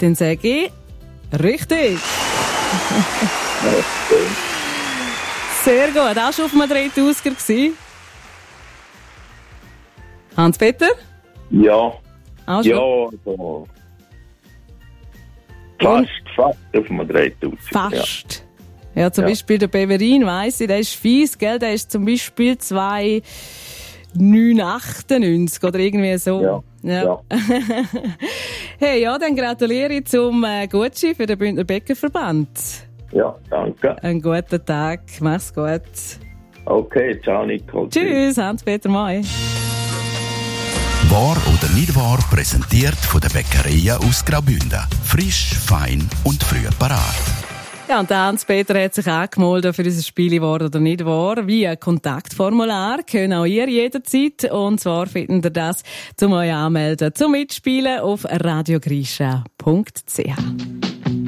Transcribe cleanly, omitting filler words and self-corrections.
Dann sage ich, richtig. Sehr gut. Auch schon auf einem 3000er gewesen? Hans-Peter? Ja. Auch schon? Ja, also. Fast auf einem 3000. Fast. Ja, zum Beispiel der Beverin, weiss ich, der ist fies, gell? Der ist zum Beispiel 2,998 oder irgendwie so. Ja. Hey, ja, dann gratuliere ich zum Gutschein für den Bündner Bäckerverband. Ja, danke. Einen guten Tag, mach's gut. Okay, ciao Nicole. Tschüss, Hans-Peter May. Wahr oder nicht wahr, präsentiert von der Bäckereien aus Graubünden. Frisch, fein und früh parat. Ja, und der Hans-Peter hat sich angemeldet für unser Spiel «Wahr oder nicht wahr» via Kontaktformular. Können auch ihr jederzeit. Und zwar findet ihr das zum euch anmelden, zum Mitspielen auf radiogrischa.ch.